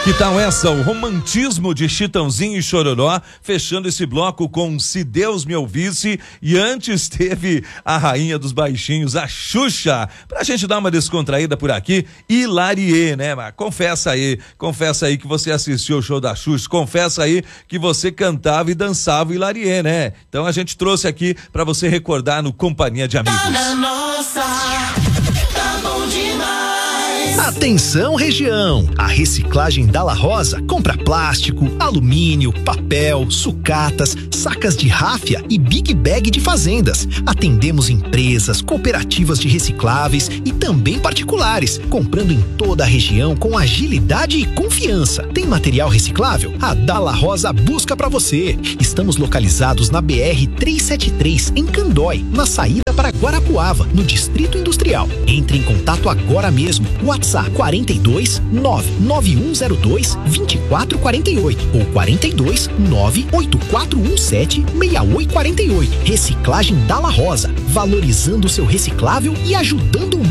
Que tal essa? O romantismo de Chitãozinho e Chororó, fechando esse bloco com Se Deus Me Ouvisse, e antes teve a rainha dos baixinhos, a Xuxa, pra gente dar uma descontraída por aqui, Hilarie, né? Mas confessa aí que você assistiu o show da Xuxa, confessa aí que você cantava e dançava o Hilarie, né? Então a gente trouxe aqui pra você recordar no Companhia de Amigos. Tá na nossa, tá bom demais. Atenção, região! A reciclagem Dalla Rosa compra plástico, alumínio, papel, sucatas, sacas de ráfia e big bag de fazendas. Atendemos empresas, cooperativas de recicláveis e também particulares, comprando em toda a região com agilidade e confiança. Tem material reciclável? A Dalla Rosa busca para você. Estamos localizados na BR-373, em Candói, na saída para Guarapuava, no Distrito Industrial. Entre em contato agora mesmo. WhatsApp 42 99102 2448 ou 42 98417 6848. Reciclagem Dalla Rosa, valorizando o seu reciclável e ajudando o